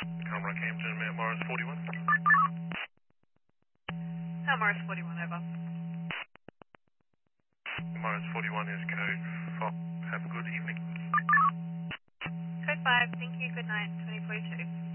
Comrade Campton, Mount Morris 41. Morris 41, over. Morris 41 is code 5. Have a good evening. Code 5, thank you, good night, 2042.